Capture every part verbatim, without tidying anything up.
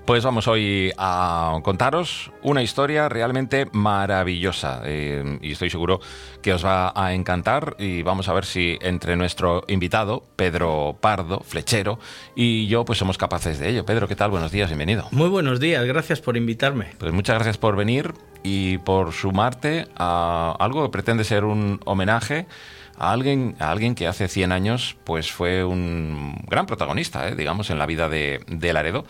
Pues vamos hoy a contaros una historia realmente maravillosa eh, y estoy seguro que os va a encantar, y vamos a ver si entre nuestro invitado, Pedro Pardo, flechero, y yo pues somos capaces de ello. Pedro, ¿qué tal? Buenos días, bienvenido. Muy buenos días, gracias por invitarme. Pues muchas gracias por venir y por sumarte a algo que pretende ser un homenaje a alguien, a alguien que hace cien años pues fue un gran protagonista, eh, digamos, en la vida de, de Laredo,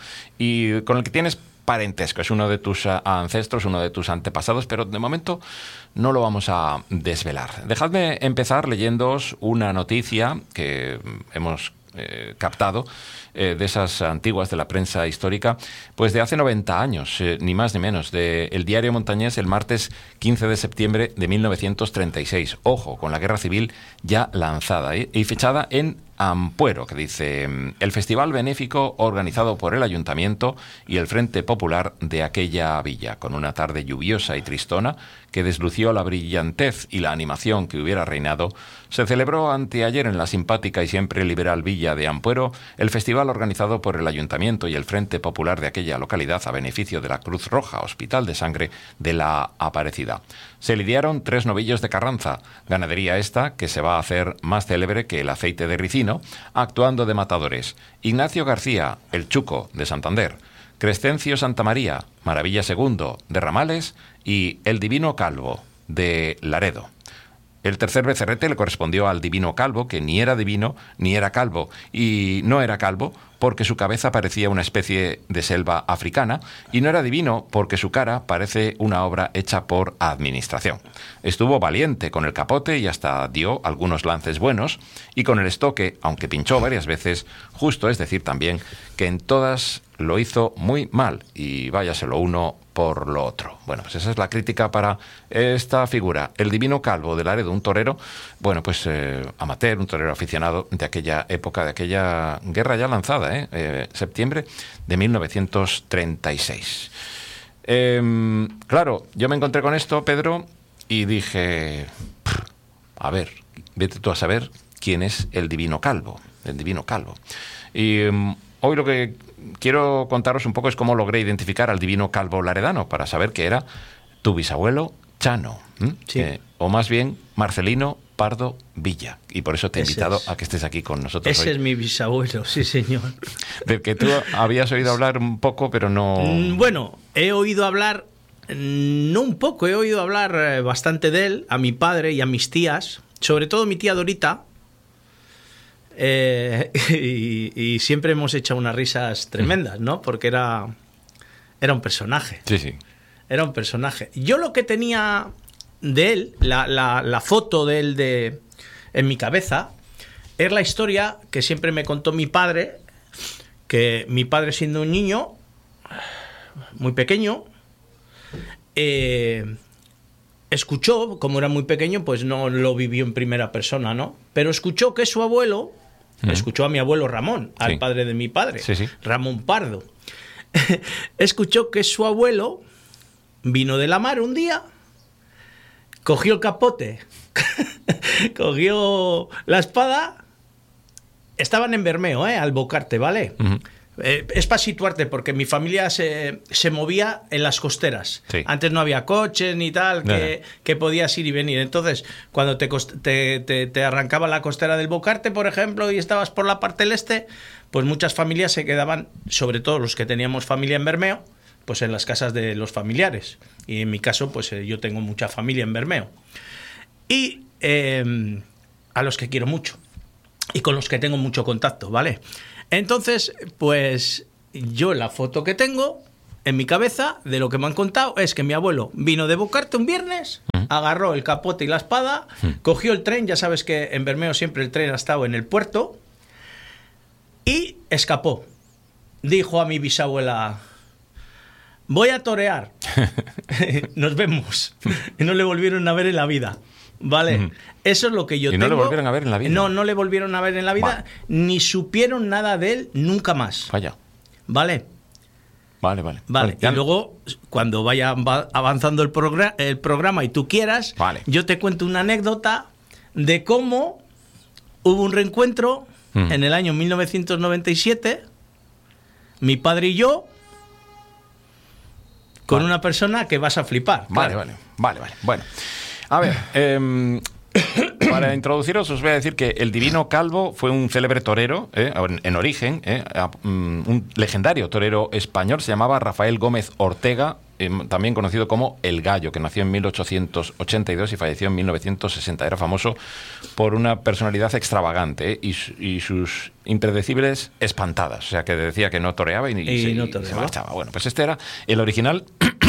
y con el que tienes parentesco. Es uno de tus ancestros, uno de tus antepasados, pero de momento no lo vamos a desvelar. Dejadme empezar leyéndoos una noticia que hemos eh, captado eh, de esas antiguas de la prensa histórica, pues de hace noventa años, eh, ni más ni menos, de El Diario Montañés, el martes quince de septiembre de mil novecientos treinta y seis. Ojo, con la guerra civil ya lanzada ¿eh? y fechada en Ampuero, que dice: el festival benéfico organizado por el Ayuntamiento y el Frente Popular de aquella villa, con una tarde lluviosa y tristona que deslució la brillantez y la animación que hubiera reinado, se celebró anteayer en la simpática y siempre liberal villa de Ampuero el festival organizado por el Ayuntamiento y el Frente Popular de aquella localidad a beneficio de la Cruz Roja, Hospital de Sangre de la Aparecida. Se lidiaron tres novillos de Carranza, ganadería esta que se va a hacer más célebre que el aceite de ricino, actuando de matadores: Ignacio García, el Chuco, de Santander; Crescencio Santamaría, Maravilla segundo, de Ramales; y el Divino Calvo, de Laredo. El tercer becerrete le correspondió al Divino Calvo, que ni era divino ni era calvo, y no era calvo porque su cabeza parecía una especie de selva africana, y no era divino porque su cara parece una obra hecha por administración. Estuvo valiente con el capote y hasta dio algunos lances buenos, y con el estoque, aunque pinchó varias veces, justo es decir también que en todas lo hizo muy mal, y váyase lo uno por lo otro. Bueno, pues esa es la crítica para esta figura, el Divino Calvo de Laredo, un torero, bueno, pues eh, amateur, un torero aficionado de aquella época, de aquella guerra ya lanzada, ¿eh? Eh, septiembre de mil novecientos treinta y seis. Eh, claro, yo me encontré con esto, Pedro, y dije, a ver, vete tú a saber quién es el Divino Calvo, el Divino Calvo. Y um, hoy lo que quiero contaros un poco es cómo logré identificar al Divino Calvo laredano, para saber que era tu bisabuelo Chano, sí. eh, o más bien Marcelino Pardo Villa, y por eso te he Ese invitado es. a que estés aquí con nosotros Ese hoy. es mi bisabuelo, sí señor. Del que tú habías oído hablar un poco, pero no... Bueno, he oído hablar, no un poco, he oído hablar bastante de él, a mi padre y a mis tías, sobre todo mi tía Dorita, eh, y, y siempre hemos echado unas risas tremendas, ¿no? Porque era, era un personaje. Sí, sí. Era un personaje. Yo lo que tenía de él, la, la, la foto de él de, en mi cabeza, es la historia que siempre me contó mi padre, que mi padre, siendo un niño muy pequeño, eh, escuchó, como era muy pequeño, pues no lo vivió en primera persona, ¿no? Pero escuchó que su abuelo, uh-huh. escuchó a mi abuelo Ramón, al sí. padre de mi padre, sí, sí. Ramón Pardo, escuchó que su abuelo vino de la mar un día, cogió el capote, cogió la espada, estaban en Bermeo, ¿eh? Albocarte, ¿vale? Uh-huh. Eh, es para situarte, porque mi familia se, se movía en las costeras. Sí. Antes no había coches ni tal, que, no. que podías ir y venir. Entonces, cuando te, te, te, te arrancaba la costera del Bocarte, por ejemplo, y estabas por la parte del este, pues muchas familias se quedaban, sobre todo los que teníamos familia en Bermeo, pues en las casas de los familiares. Y en mi caso, pues eh, yo tengo mucha familia en Bermeo. Y eh, a los que quiero mucho. Y con los que tengo mucho contacto, ¿vale? Entonces, pues yo la foto que tengo en mi cabeza de lo que me han contado es que mi abuelo vino de Bocarte un viernes, uh-huh. agarró el capote y la espada, uh-huh. cogió el tren, ya sabes que en Bermeo siempre el tren ha estado en el puerto, y escapó. Dijo a mi bisabuela: voy a torear. Nos vemos. Y no le volvieron a ver en la vida. ¿Vale? Uh-huh. Eso es lo que yo ¿Y tengo. no le volvieron a ver en la vida? No, no le volvieron a ver en la vida, vale. Ni supieron nada de él nunca más. Vaya. ¿Vale? Vale, vale. Vale, vale. Y luego, cuando vaya avanzando el, progr- el programa y tú quieras, vale. yo te cuento una anécdota de cómo hubo un reencuentro uh-huh. en el año mil novecientos noventa y siete, mi padre y yo, con vale. una persona que vas a flipar. Vale, claro. vale, vale, vale. Bueno, a ver, eh, para introduciros os voy a decir que el Divino Calvo fue un célebre torero, eh, en, en origen, eh, a, um, un legendario torero español, se llamaba Rafael Gómez Ortega, eh, también conocido como El Gallo, que nació en mil ochocientos ochenta y dos y falleció en mil novecientos sesenta. Era famoso por una personalidad extravagante eh, y, y sus impredecibles espantadas, o sea, que decía que no toreaba y, y, y se, no y se toreaba. marchaba. Bueno, pues este era el original.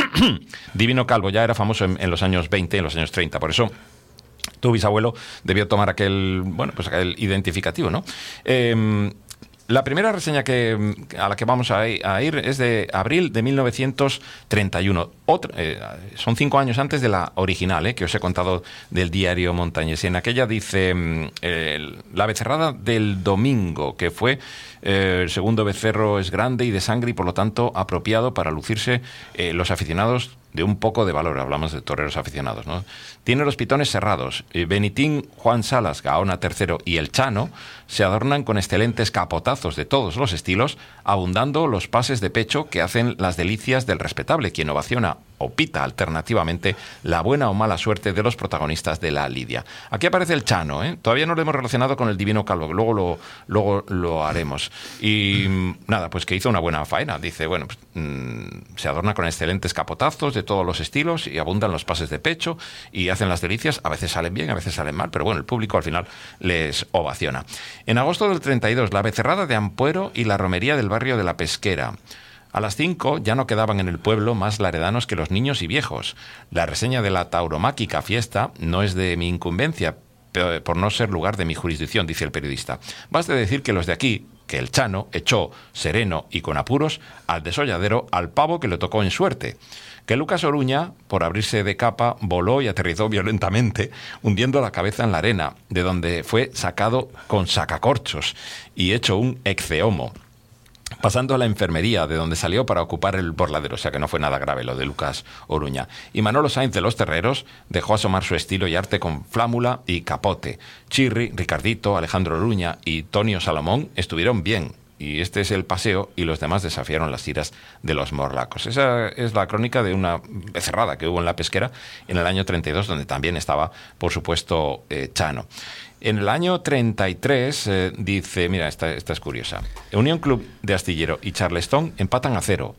Divino Calvo ya era famoso en, en los años veinte, en los años treinta, por eso tu bisabuelo debió tomar aquel, bueno, pues aquel identificativo, ¿no? Eh, la primera reseña que, a la que vamos a, a ir es de abril de mil novecientos treinta y uno. Otra, eh, son cinco años antes de la original, eh, que os he contado del diario Montañés. En aquella dice eh, la becerrada del domingo, que fue eh, el segundo becerro es grande y de sangre y por lo tanto apropiado para lucirse eh, los aficionados de un poco de valor. Hablamos de toreros aficionados, ¿no? Tiene los pitones cerrados. Benitín, Juan Salas, Gaona tercero y el Chano se adornan con excelentes capotazos de todos los estilos, abundando los pases de pecho que hacen las delicias del respetable, quien ovaciona o pita alternativamente la buena o mala suerte de los protagonistas de la lidia. Aquí aparece el Chano, ¿eh? Todavía no lo hemos relacionado con el Divino Calvo, luego lo, luego lo haremos. Y nada, pues que hizo una buena faena. Dice, bueno, pues, mmm, se adorna con excelentes capotazos de todos los estilos y abundan los pases de pecho y hacen las delicias. A veces salen bien, a veces salen mal, pero bueno, el público al final les ovaciona. En agosto del treinta y dos, la becerrada de Ampuero y la romería del barrio de La Pesquera. A las cinco ya no quedaban en el pueblo más laredanos que los niños y viejos. La reseña de la tauromáquica fiesta no es de mi incumbencia, por no ser lugar de mi jurisdicción, dice el periodista. Baste decir que los de aquí, que el Chano echó, sereno y con apuros, al desolladero al pavo que le tocó en suerte. Que Lucas Oruña, por abrirse de capa, voló y aterrizó violentamente, hundiendo la cabeza en la arena, de donde fue sacado con sacacorchos y hecho un ecceomo, pasando a la enfermería, de donde salió para ocupar el borladero, o sea que no fue nada grave lo de Lucas Oruña. Y Manolo Sainz de los Terreros dejó asomar su estilo y arte con Flámula y Capote. Chirri, Ricardito, Alejandro Oruña y Tonio Salomón estuvieron bien. Y este es el paseo y los demás desafiaron las tiras de los morlacos. Esa es la crónica de una becerrada que hubo en La Pesquera en el año treinta y dos, donde también estaba, por supuesto, eh, Chano. En el año treinta y tres, eh, dice, mira, esta, esta es curiosa. Unión Club de Astillero y Charleston empatan a cero.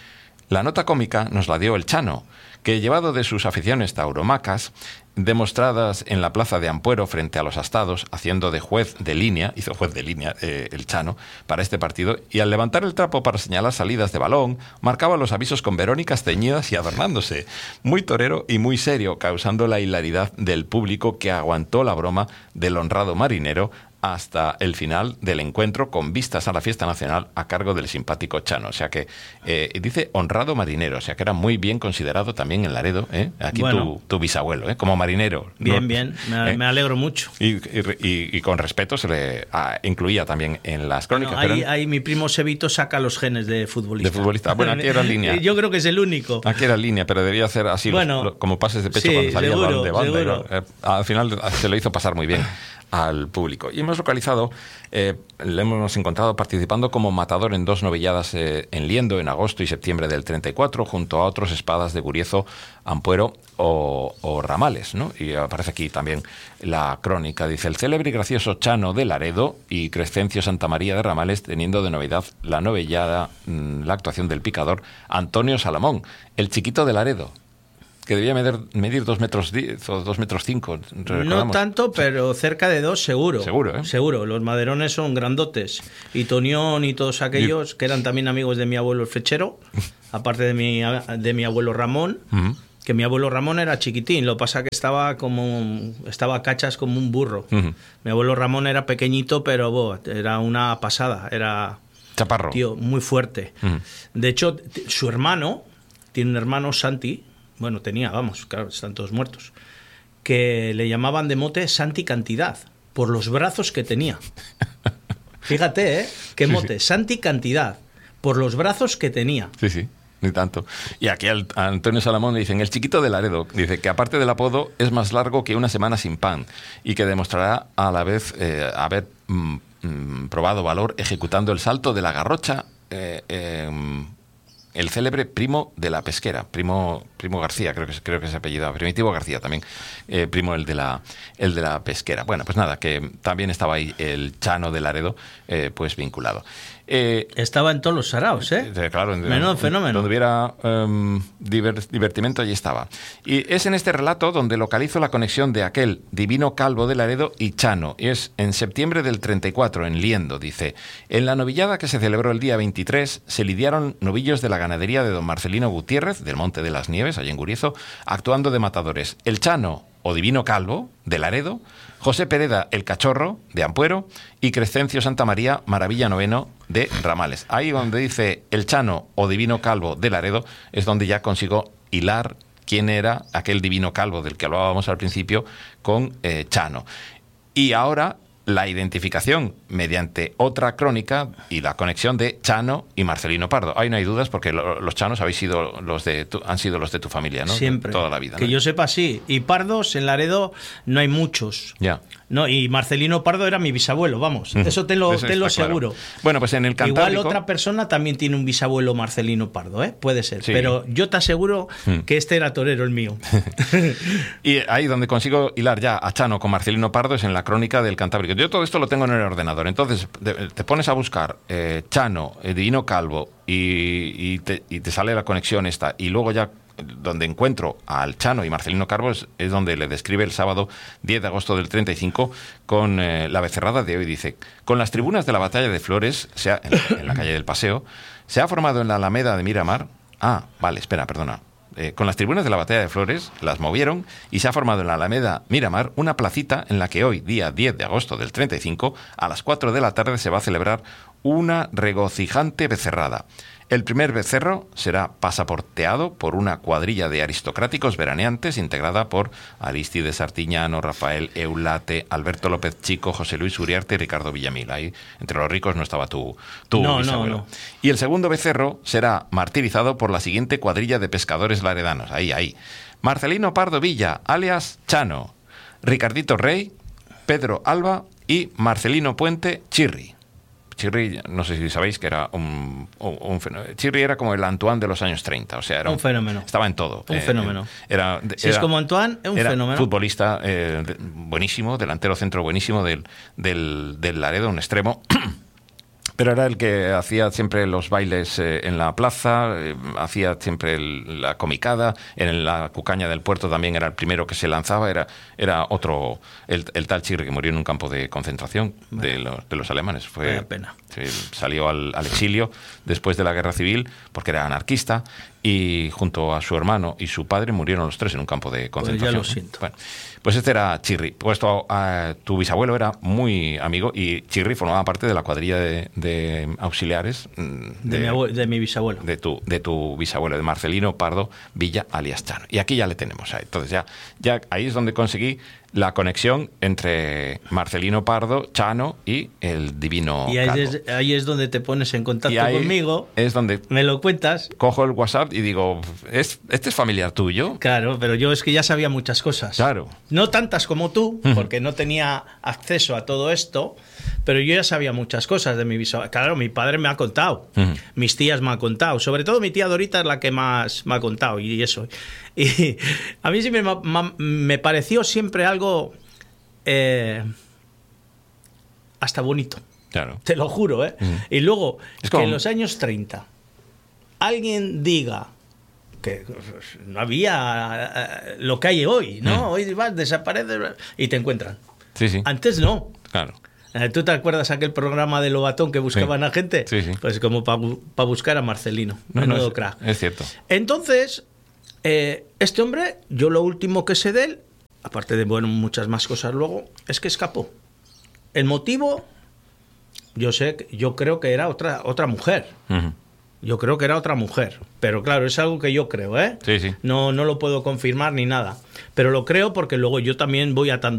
La nota cómica nos la dio el Chano, que llevado de sus aficiones tauromacas, demostradas en la plaza de Ampuero frente a los astados, haciendo de juez de línea, hizo juez de línea eh, el Chano, para este partido, y al levantar el trapo para señalar salidas de balón, marcaba los avisos con verónicas teñidas y adornándose. Muy torero y muy serio, causando la hilaridad del público que aguantó la broma del honrado marinero hasta el final del encuentro, con vistas a la fiesta nacional a cargo del simpático Chano. O sea que, eh, dice honrado marinero, o sea que era muy bien considerado también en Laredo, ¿eh? Aquí bueno, tu, tu bisabuelo, ¿eh? Como marinero. Bien, ¿no? bien, me, ¿eh? me alegro mucho. Y, y, y, y con respeto se le a, incluía también en las crónicas. No, ahí, pero... ahí mi primo Sevito saca los genes de futbolista. De futbolista. Bueno, aquí era línea. Yo creo que es el único. Aquí era línea, pero debía hacer así, bueno, los, como pases de pecho, sí, cuando salía seguro, de banda. seguro. Y, eh, al final se lo hizo pasar muy bien al público. Y hemos localizado, eh, le hemos encontrado participando como matador en dos novilladas eh, en Liendo en agosto y septiembre del treinta y cuatro, junto a otros espadas de Guriezo, Ampuero o, o Ramales, ¿no? Y aparece aquí también la crónica. Dice, el célebre y gracioso Chano de Laredo y Crescencio Santa María de Ramales, teniendo de novedad la novillada, mmm, la actuación del picador Antonio Salomón, el chiquito de Laredo, que debía medir, medir dos metros diez o dos metros cinco. No tanto, pero cerca de dos seguro. Seguro, ¿eh? Seguro. Los maderones son grandotes. Y Tonión y todos aquellos que eran también amigos de mi abuelo el Flechero, aparte de mi, de mi abuelo Ramón, uh-huh. que mi abuelo Ramón era chiquitín. Lo que pasa que estaba como estaba cachas como un burro. Uh-huh. Mi abuelo Ramón era pequeñito, pero bo, era una pasada. Era chaparro. Tío, muy fuerte. Uh-huh. De hecho, t- su hermano, tiene un hermano, Santi. Bueno, tenía, vamos, claro, están todos muertos, que le llamaban de mote Santi Cantidad, por los brazos que tenía. Fíjate, ¿eh? Qué mote, sí, sí. Santi Cantidad, por los brazos que tenía. Sí, sí, ni tanto. Y aquí al, a Antonio Salomón le dicen, el chiquito de Laredo, dice que aparte del apodo es más largo que una semana sin pan y que demostrará a la vez eh, haber mm, mm, probado valor ejecutando el salto de la garrocha eh, eh, el célebre Primo de la Pesquera, Primo, Primo García, creo que, creo que es apellido, Primitivo García también, eh, Primo el de, la, el de la Pesquera. Bueno, pues nada, que también estaba ahí el Chano de Laredo, eh, pues vinculado. Eh, Estaba en todos los saraos, ¿eh? eh claro, Menudo fenómeno. Donde hubiera um, diver, divertimento, allí estaba. Y es en este relato donde localizo la conexión de aquel divino calvo de Laredo y Chano. Y es en septiembre del treinta y cuatro, en Liendo, dice: en la novillada que se celebró el día veintitrés, se lidiaron novillos de la ganadería de don Marcelino Gutiérrez, del Monte de las Nieves, allí en Guriezo, actuando de matadores. El Chano, o divino calvo, de Laredo, José Pereda, el Cachorro, de Ampuero, y Crescencio Santa María, Maravilla Noveno, de Ramales. Ahí donde dice el Chano, o divino calvo, de Laredo, es donde ya consigo hilar quién era aquel divino calvo del que hablábamos al principio con eh, Chano. Y ahora la identificación mediante otra crónica y la conexión de Chano y Marcelino Pardo. Ahí no hay dudas porque lo, los Chanos habéis sido los de tu, han sido los de tu familia, ¿no? Siempre. Toda la vida. Que ¿no? yo sepa, sí. Y Pardos en Laredo no hay muchos. Ya. No, y Marcelino Pardo era mi bisabuelo, vamos. Mm. Eso te lo, Eso te lo está claro. seguro. Bueno, pues en el Cantábrico... Igual otra persona también tiene un bisabuelo Marcelino Pardo, ¿eh? Puede ser. Sí. Pero yo te aseguro Mm. que este era torero, el mío. Y ahí donde consigo hilar ya a Chano con Marcelino Pardo es en la crónica del Cantábrico. Yo todo esto lo tengo en el ordenador. Entonces te, te pones a buscar eh, Chano, el divino calvo, y, y, te, y te sale la conexión esta. Y luego ya donde encuentro al Chano y Marcelino Calvo es, es donde le describe el sábado diez de agosto del treinta y cinco con eh, la becerrada de hoy. Dice: con las tribunas de la batalla de Flores, se ha, en, en la calle del Paseo, se ha formado en la Alameda de Miramar... Ah, vale, espera, perdona. Eh, con las tribunas de la batalla de Flores las movieron y se ha formado en la Alameda Miramar una placita en la que hoy, día diez de agosto del treinta y cinco, a las cuatro de la tarde se va a celebrar una regocijante becerrada. El primer becerro será pasaporteado por una cuadrilla de aristocráticos veraneantes integrada por Aristides Artiñano, Rafael Eulate, Alberto López Chico, José Luis Uriarte y Ricardo Villamil. Ahí, entre los ricos, no estaba tu, tu no, bisabuelo. No, no. Y el segundo becerro será martirizado por la siguiente cuadrilla de pescadores laredanos. Ahí, ahí. Marcelino Pardo Villa, alias Chano, Ricardito Rey, Pedro Alba y Marcelino Puente Chirri. Chirri, no sé si sabéis que era un, un, un fenómeno. Chirri era como el Antoine de los años treinta, o sea, era un, un fenómeno. Estaba en todo. Un eh, fenómeno. Era, si era, es como Antoine, es un era fenómeno. Futbolista eh, de, buenísimo, delantero centro buenísimo del, del, del Laredo, un extremo. Pero era el que hacía siempre los bailes eh, en la plaza, eh, hacía siempre el, la comicada, en la cucaña del puerto también era el primero que se lanzaba, era, era otro, el, el tal Chirri que murió en un campo de concentración bueno, de, los, de los alemanes. Fue, vaya pena. Sí, salió al, al exilio después de la guerra civil porque era anarquista y junto a su hermano y su padre murieron los tres en un campo de concentración. Pues ya lo siento. Bueno, pues este era Chirri. Puesto a, a, tu bisabuelo era muy amigo y Chirri formaba parte de la cuadrilla de, de auxiliares de, de, mi abue- de mi bisabuelo. De tu, de tu bisabuelo, de Marcelino Pardo Villa, alias Chano. Y aquí ya le tenemos. Ahí. Entonces ya, ya ahí es donde conseguí la conexión entre Marcelino Pardo, Chano y el divino Y ahí Calvo. es, ahí es donde te pones en contacto y ahí conmigo. Es donde me lo cuentas. Cojo el WhatsApp y digo, ¿Es, ¿este es familiar tuyo? Claro, pero yo es que ya sabía muchas cosas. Claro. No tantas como tú, porque no tenía acceso a todo esto, pero yo ya sabía muchas cosas de mi bisabuelo. Claro, mi padre me ha contado, uh-huh. mis tías me han contado, sobre todo mi tía Dorita es la que más me ha contado y eso. Y a mí siempre me, me pareció siempre algo eh, hasta bonito. Claro. Te lo juro, ¿eh? Uh-huh. Y luego, es como... que en los años treinta alguien diga que no había lo que hay hoy, ¿no? Uh-huh. Hoy vas, desapareces y te encuentran. Sí, sí. Antes no. Claro. ¿Tú te acuerdas aquel programa de Lobatón que buscaban sí. a gente? Sí, sí. Pues como para pa buscar a Marcelino. No, Menudo no, es, crack. Es cierto. Entonces, eh, este hombre, yo lo último que sé de él, aparte de bueno, muchas más cosas luego, es que escapó. El motivo, yo sé, yo creo que era otra, otra mujer. Uh-huh. Yo creo que era otra mujer. Pero claro, es algo que yo creo, ¿eh? Sí, sí. No, no lo puedo confirmar ni nada. Pero lo creo porque luego yo también voy atando